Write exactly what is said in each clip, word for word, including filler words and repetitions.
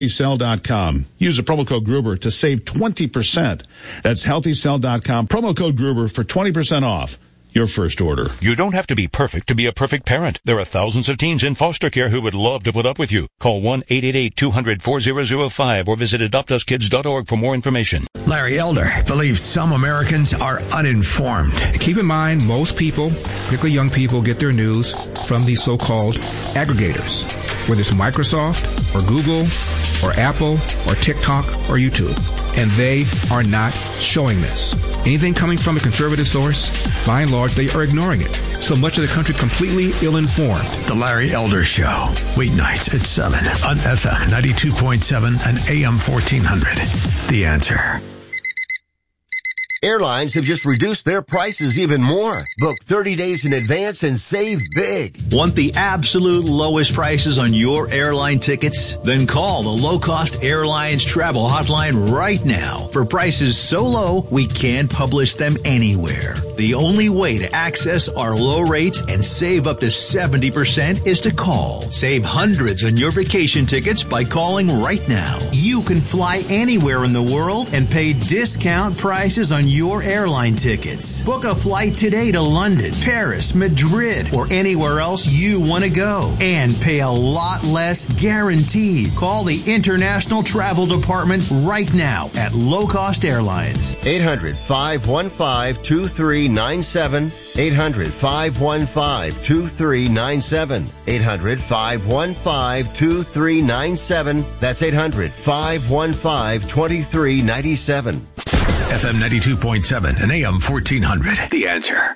healthy cell dot com. Use the promo code Gruber to save twenty percent. That's healthy cell dot com. Promo code Gruber for twenty percent off your first order. You don't have to be perfect to be a perfect parent. There are thousands of teens in foster care who would love to put up with you. Call one eight eight eight, two hundred, four thousand five or visit adopt us kids dot org for more information. Larry Elder believes some Americans are uninformed. Keep in mind, most people, particularly young people, get their news from these so-called aggregators, whether it's Microsoft or Google or Apple or TikTok or YouTube. And they are not showing this. Anything coming from a conservative source, by and large, they are ignoring it. So much of the country completely ill-informed. The Larry Elder Show, weeknights at seven on F M ninety-two point seven and A M fourteen hundred. The Answer. Airlines have just reduced their prices even more. Book thirty days in advance and save big. Want the absolute lowest prices on your airline tickets? Then call the Low Cost Airlines Travel Hotline right now for prices so low we can't publish them anywhere. The only way to access our low rates and save up to seventy percent is to call. Save hundreds on your vacation tickets by calling right now. You can fly anywhere in the world and pay discount prices on your airline tickets. Book a flight today to London, Paris, Madrid, or anywhere else you want to go and pay a lot less guaranteed. Call the International Travel Department right now at Low Cost Airlines. eight hundred, five one five, two three nine seven. eight hundred, five one five, two three nine seven. eight hundred, five one five, two three nine seven. That's eight hundred, five one five, two three nine seven. F M ninety-two point seven and A M fourteen hundred. The Answer.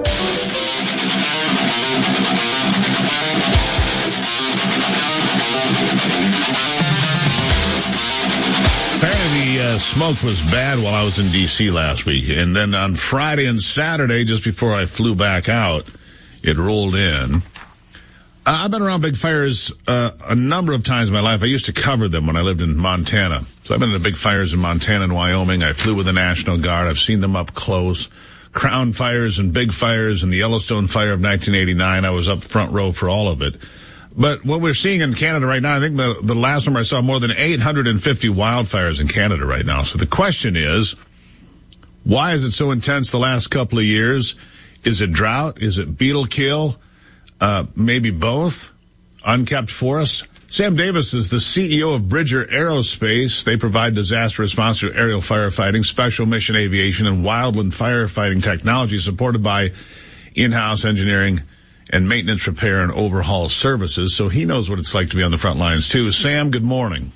Apparently the uh, smoke was bad while I was in D C last week. And then on Friday and Saturday, just before I flew back out, it rolled in. Uh, I've been around big fires uh, a number of times in my life. I used to cover them when I lived in Montana. So I've been in the big fires in Montana and Wyoming. I flew with the National Guard. I've seen them up close. Crown fires and big fires and the Yellowstone fire of nineteen eighty-nine. I was up front row for all of it. But what we're seeing in Canada right now, I think the, the last number I saw, more than eight hundred fifty wildfires in Canada right now. So the question is, why is it so intense the last couple of years? Is it drought? Is it beetle kill? Uh, maybe both. Unkept forests. Sam Davis is the C E O of Bridger Aerospace. They provide disaster response to aerial firefighting, special mission aviation, and wildland firefighting technology supported by in-house engineering and maintenance, repair, and overhaul services. So he knows what it's like to be on the front lines, too. Sam, good morning.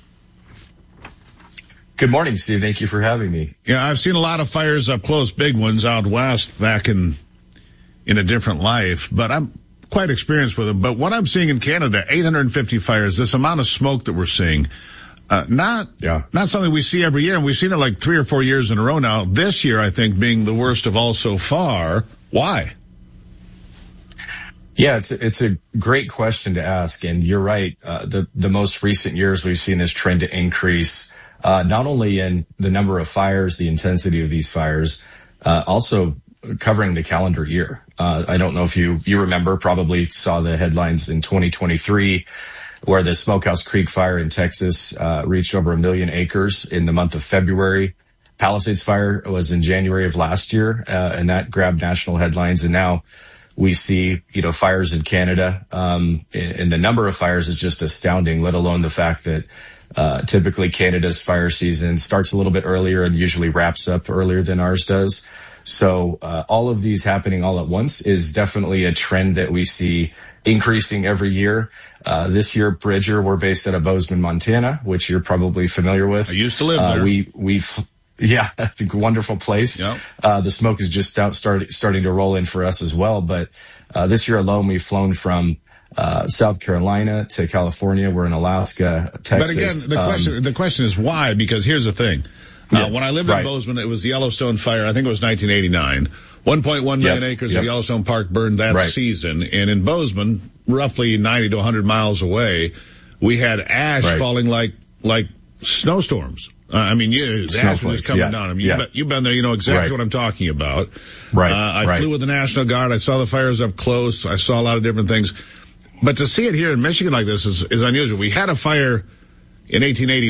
Good morning, Steve. Thank you for having me. Yeah, I've seen a lot of fires up close, big ones out west back in in a different life, but I'm quite experienced with them. But what I'm seeing in Canada, eight hundred fifty fires, this amount of smoke that we're seeing, uh, not, yeah. not something we see every year. And we've seen it like three or four years in a row now. This year, I think, being the worst of all so far. Why? Yeah, it's a, it's a great question to ask. And you're right. Uh, the, the most recent years, we've seen this trend to increase, uh, not only in the number of fires, the intensity of these fires, uh, also covering the calendar year. Uh, I don't know if you, you remember, probably saw the headlines in twenty twenty-three where the Smokehouse Creek fire in Texas, uh, reached over a million acres in the month of February. Palisades fire was in January of last year, uh, and that grabbed national headlines. And now we see, you know, fires in Canada, um, and the number of fires is just astounding, let alone the fact that, uh, typically Canada's fire season starts a little bit earlier and usually wraps up earlier than ours does. So uh, all of these happening all at once is definitely a trend that we see increasing every year. Uh, this year, Bridger, we're based out of Bozeman, Montana, which you're probably familiar with. I used to live uh, there. We, we've, yeah, I think a wonderful place. Yep. Uh, the smoke is just out start, starting to roll in for us as well. But uh, this year alone, we've flown from uh, South Carolina to California. We're in Alaska, Texas. But again, the um, question, the question is why? Because here's the thing. Uh, yeah, when I lived right. in Bozeman, it was the Yellowstone fire. I think it was nineteen eighty-nine. one point one million yep, acres yep. of Yellowstone Park burned that right. season. And in Bozeman, roughly ninety to one hundred miles away, we had ash right. falling like like snowstorms. Uh, I mean, you, the ash was coming yeah. down. I mean, yeah. you've, been, you've been there. You know exactly right. what I'm talking about. Right. Uh, I right. flew with the National Guard. I saw the fires up close. I saw a lot of different things. But to see it here in Michigan like this is, is unusual. We had a fire In eighteen eighty,